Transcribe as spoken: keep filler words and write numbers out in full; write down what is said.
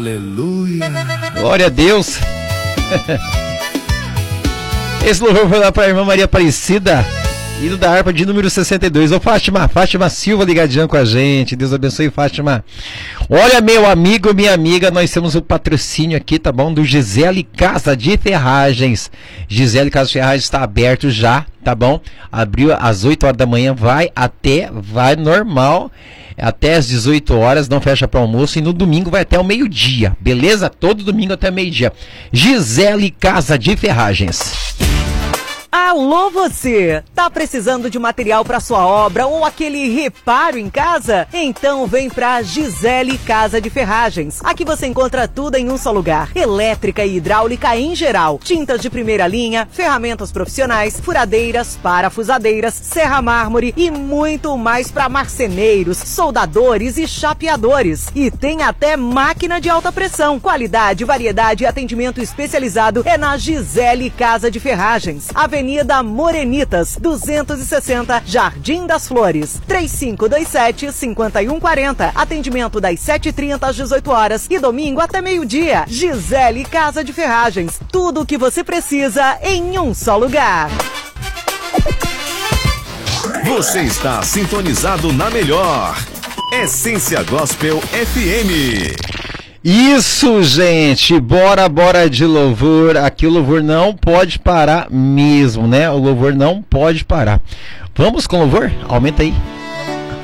Aleluia. Glória a Deus. Esse louvor foi lá para a irmã Maria Aparecida, hino da harpa de número sessenta e dois. Ô Fátima, Fátima Silva ligadinha com a gente. Deus abençoe, Fátima. Olha, meu amigo, minha amiga, nós temos o patrocínio aqui, tá bom? Do Gisele Casa de Ferragens. Gisele Casa de Ferragens está aberto já, tá bom? Abriu às oito horas da manhã, vai até, vai normal, até às dezoito horas, não fecha para almoço, e no domingo vai até o meio-dia, beleza? Todo domingo até meio-dia. Gisele Casa de Ferragens. Alô você! Tá precisando de material para sua obra ou aquele reparo em casa? Então vem pra Gisele Casa de Ferragens. Aqui você encontra tudo em um só lugar. Elétrica e hidráulica em geral. Tintas de primeira linha, ferramentas profissionais, furadeiras, parafusadeiras, serra mármore e muito mais para marceneiros, soldadores e chapeadores. E tem até máquina de alta pressão. Qualidade, variedade e atendimento especializado é na Gisele Casa de Ferragens. Avenida Morenitas, duzentos e sessenta, Jardim das Flores. três cinco dois sete, cinco um quatro zero. Atendimento das sete e trinta às dezoito horas e domingo até meio-dia. Gisele Casa de Ferragens. Tudo o que você precisa em um só lugar. Você está sintonizado na melhor Essência Gospel F M. Isso, gente, bora, bora de louvor. Aqui o louvor não pode parar mesmo, né? O louvor não pode parar. Vamos com louvor? Aumenta aí.